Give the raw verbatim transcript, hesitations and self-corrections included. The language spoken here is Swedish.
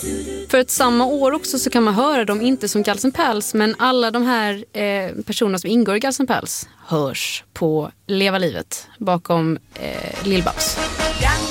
För ett samma år också så kan man höra dem inte som Guns N' Pals, men alla de här eh, personerna som ingår i Guns N' Pals hörs på Leva livet bakom eh, Lill Babs.